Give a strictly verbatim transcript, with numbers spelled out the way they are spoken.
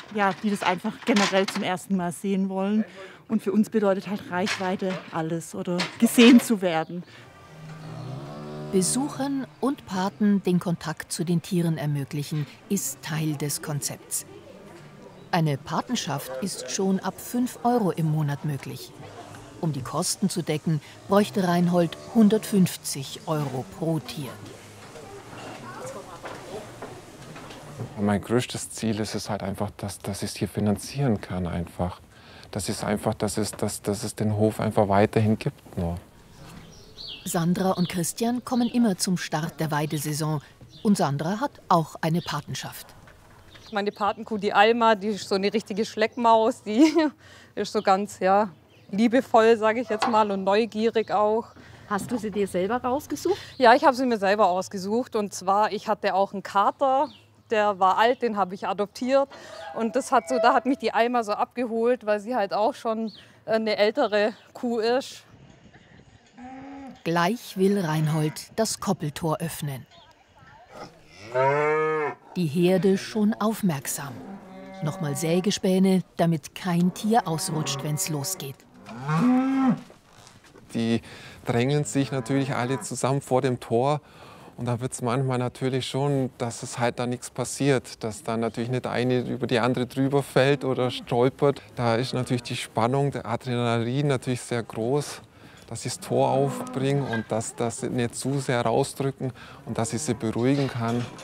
ja, die das einfach generell zum ersten Mal sehen wollen. Und für uns bedeutet halt Reichweite alles oder gesehen zu werden. Besuchern und Paten den Kontakt zu den Tieren ermöglichen, ist Teil des Konzepts. Eine Patenschaft ist schon ab fünf Euro im Monat möglich. Um die Kosten zu decken, bräuchte Reinhold hundertfünfzig Euro pro Tier. Mein größtes Ziel ist es halt einfach, dass, dass ich es hier finanzieren kann einfach. Das ist einfach, dass es, dass, dass es den Hof einfach weiterhin gibt noch. Sandra und Christian kommen immer zum Start der Weidesaison. Und Sandra hat auch eine Patenschaft. Meine Patenkuh, die Alma, die ist so eine richtige Schleckmaus. Die ist so ganz ja, liebevoll, sage ich jetzt mal, und neugierig auch. Hast du sie dir selber rausgesucht? Ja, ich habe sie mir selber ausgesucht. Und zwar, ich hatte auch einen Kater, der war alt, den habe ich adoptiert. Und das hat so, da hat mich die Alma so abgeholt, weil sie halt auch schon eine ältere Kuh ist. Gleich will Reinhold das Koppeltor öffnen. Die Herde schon aufmerksam. Nochmal Sägespäne, damit kein Tier ausrutscht, wenn's losgeht. Die drängen sich natürlich alle zusammen vor dem Tor. Und da wird es manchmal natürlich schon, dass es halt da nichts passiert. Dass dann natürlich nicht eine über die andere drüber fällt oder stolpert. Da ist natürlich die Spannung, der Adrenalin natürlich sehr groß. Dass ich das Tor aufbringe und dass das nicht zu sehr rausdrücken und dass ich sie beruhigen kann.